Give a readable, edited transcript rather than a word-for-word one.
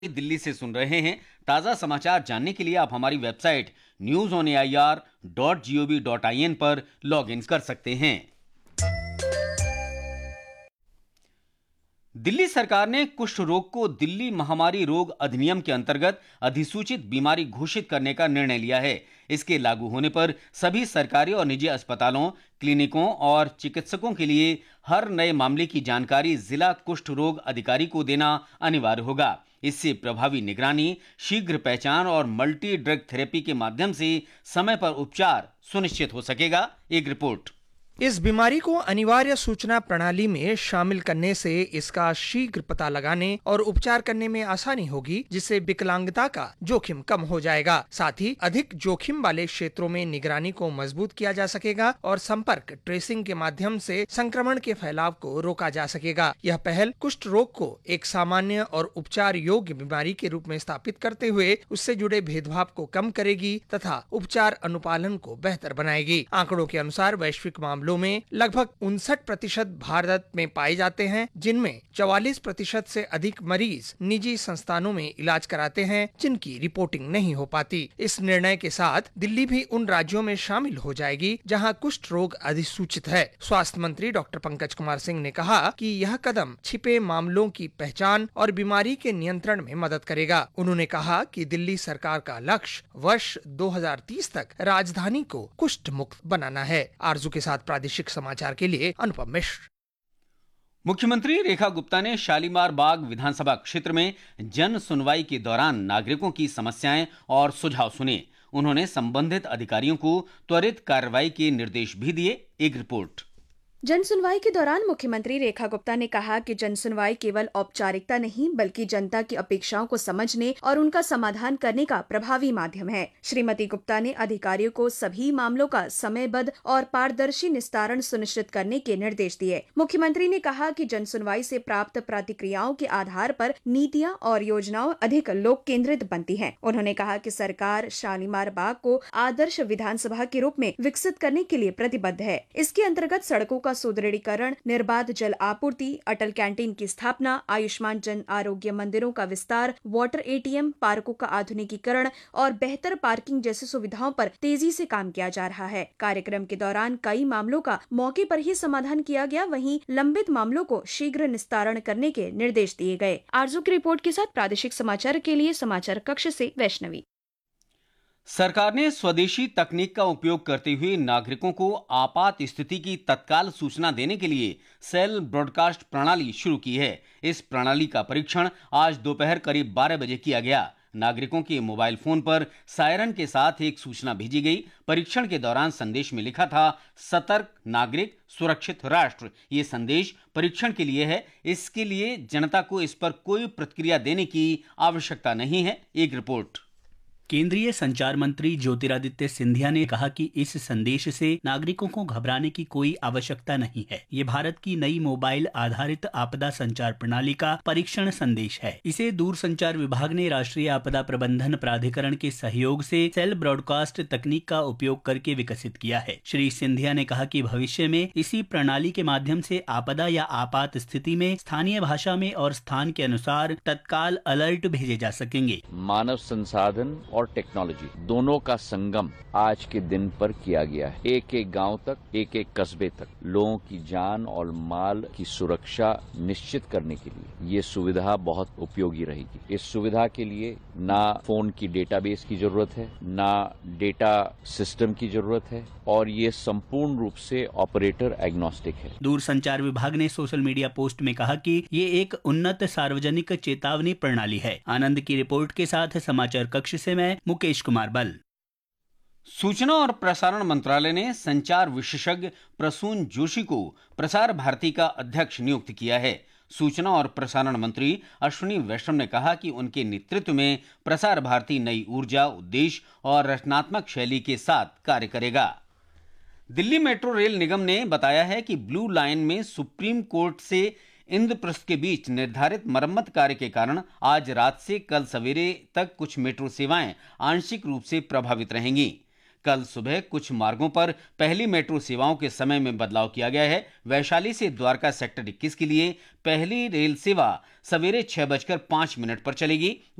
दिल्ली से सुन रहे हैं। ताजा समाचार जानने के लिए आप हमारी वेबसाइट newsonair.gov.in पर लॉग इन कर सकते हैं। दिल्ली सरकार ने कुष्ठ रोग को दिल्ली महामारी रोग अधिनियम के अंतर्गत अधिसूचित बीमारी घोषित करने का निर्णय लिया है। इसके लागू होने पर सभी सरकारी और निजी अस्पतालों, क्लिनिकों और चिकित्सकों के लिए हर नए मामले की जानकारी जिला कुष्ठ रोग अधिकारी को देना अनिवार्य होगा। इससे प्रभावी निगरानी, शीघ्र पहचान और मल्टी ड्रग थेरेपी के माध्यम से समय पर उपचार सुनिश्चित हो सकेगा। एक रिपोर्ट। इस बीमारी को अनिवार्य सूचना प्रणाली में शामिल करने से इसका शीघ्र पता लगाने और उपचार करने में आसानी होगी, जिससे विकलांगता का जोखिम कम हो जाएगा। साथ ही अधिक जोखिम वाले क्षेत्रों में निगरानी को मजबूत किया जा सकेगा और संपर्क ट्रेसिंग के माध्यम से संक्रमण के फैलाव को रोका जा सकेगा। यह पहल कुष्ठ रोग को एक सामान्य और उपचार योग्य बीमारी के रूप में स्थापित करते हुए उससे जुड़े भेदभाव को कम करेगी तथा उपचार अनुपालन को बेहतर बनाएगी। आंकड़ों के अनुसार वैश्विक मामलों में लगभग 59% भारत में पाए जाते हैं, जिनमें 44% से अधिक मरीज निजी संस्थानों में इलाज कराते हैं, जिनकी रिपोर्टिंग नहीं हो पाती। इस निर्णय के साथ दिल्ली भी उन राज्यों में शामिल हो जाएगी जहां कुष्ठ रोग अधिसूचित है। स्वास्थ्य मंत्री डॉक्टर पंकज कुमार सिंह ने कहा कि यह कदम छिपे मामलों की पहचान और बीमारी के नियंत्रण में मदद करेगा। उन्होंने कहा कि दिल्ली सरकार का लक्ष्य वर्ष 2030 तक राजधानी को कुष्ठ मुक्त बनाना है। आरजू के साथ प्रादेशिक समाचार के लिए अनुपम मिश्र। मुख्यमंत्री रेखा गुप्ता ने शालीमार बाग विधानसभा क्षेत्र में जन सुनवाई के दौरान नागरिकों की समस्याएं और सुझाव सुने। उन्होंने संबंधित अधिकारियों को त्वरित कार्रवाई के निर्देश भी दिए। एक रिपोर्ट। जन सुनवाई के दौरान मुख्यमंत्री रेखा गुप्ता ने कहा कि जन सुनवाई केवल औपचारिकता नहीं बल्कि जनता की अपेक्षाओं को समझने और उनका समाधान करने का प्रभावी माध्यम है। श्रीमती गुप्ता ने अधिकारियों को सभी मामलों का समयबद्ध और पारदर्शी निस्तारण सुनिश्चित करने के निर्देश दिए। मुख्यमंत्री ने कहा कि जन सुनवाई से प्राप्त प्रतिक्रियाओं के आधार पर नीतियां और योजनाओं अधिक लोक केंद्रित बनती हैं। उन्होंने कहा कि सरकार शालीमार बाग को आदर्श विधानसभा के रूप में विकसित करने के लिए प्रतिबद्ध है। इसके अंतर्गत सड़कों का सुदृढ़ीकरण, निर्बाध जल आपूर्ति, अटल कैंटीन की स्थापना, आयुष्मान जन आरोग्य मंदिरों का विस्तार, वाटर एटीएम, पार्कों का आधुनिकीकरण और बेहतर पार्किंग जैसी सुविधाओं पर तेजी से काम किया जा रहा है। कार्यक्रम के दौरान कई मामलों का मौके पर ही समाधान किया गया, वहीं लंबित मामलों को शीघ्र निस्तारण करने के निर्देश दिए गए। आरजू की रिपोर्ट के साथ प्रादेशिक समाचार के लिए समाचार कक्ष से वैष्णवी। सरकार ने स्वदेशी तकनीक का उपयोग करते हुए नागरिकों को आपात स्थिति की तत्काल सूचना देने के लिए सेल ब्रॉडकास्ट प्रणाली शुरू की है। इस प्रणाली का परीक्षण आज दोपहर करीब 12 बजे किया गया। नागरिकों के मोबाइल फोन पर सायरन के साथ एक सूचना भेजी गई। परीक्षण के दौरान संदेश में लिखा था, सतर्क नागरिक सुरक्षित राष्ट्र। ये संदेश परीक्षण के लिए है, इसके लिए जनता को इस पर कोई प्रतिक्रिया देने की आवश्यकता नहीं है। एक रिपोर्ट। केंद्रीय संचार मंत्री ज्योतिरादित्य सिंधिया ने कहा कि इस संदेश से नागरिकों को घबराने की कोई आवश्यकता नहीं है। ये भारत की नई मोबाइल आधारित आपदा संचार प्रणाली का परीक्षण संदेश है। इसे दूरसंचार विभाग ने राष्ट्रीय आपदा प्रबंधन प्राधिकरण के सहयोग से सेल ब्रॉडकास्ट तकनीक का उपयोग करके विकसित किया है। श्री सिंधिया ने कहा कि भविष्य में इसी प्रणाली के माध्यम से आपदा या आपात स्थिति में स्थानीय भाषा में और स्थान के अनुसार तत्काल अलर्ट भेजे जा सकेंगे। मानव संसाधन और टेक्नोलॉजी दोनों का संगम आज के दिन पर किया गया है। एक एक गांव तक, एक एक कस्बे तक लोगों की जान और माल की सुरक्षा निश्चित करने के लिए ये सुविधा बहुत उपयोगी रहेगी। इस सुविधा के लिए ना फोन की डेटाबेस की जरूरत है, ना डेटा सिस्टम की जरूरत है और ये संपूर्ण रूप से ऑपरेटर एग्नोस्टिक है। दूरसंचार विभाग ने सोशल मीडिया पोस्ट में कहा कि ये एक उन्नत सार्वजनिक चेतावनी प्रणाली है। आनंद की रिपोर्ट के साथ समाचार कक्ष से मैं मुकेश कुमार बल। सूचना और प्रसारण मंत्रालय ने संचार विशेषज्ञ प्रसून जोशी को प्रसार भारती का अध्यक्ष नियुक्त किया है। सूचना और प्रसारण मंत्री अश्विनी वैष्णव ने कहा कि उनके नेतृत्व में प्रसार भारती नई ऊर्जा, उद्देश्य और रचनात्मक शैली के साथ कार्य करेगा। दिल्ली मेट्रो रेल निगम ने बताया है कि ब्लू लाइन में सुप्रीम कोर्ट से इंद्रप्रस्थ के बीच निर्धारित मरम्मत कार्य के कारण आज रात से कल सवेरे तक कुछ मेट्रो सेवाएं आंशिक रूप से प्रभावित रहेंगी। कल सुबह कुछ मार्गों पर पहली मेट्रो सेवाओं के समय में बदलाव किया गया है। वैशाली से द्वारका सेक्टर 21 के लिए पहली रेल सेवा सवेरे 6:05 पर चलेगी।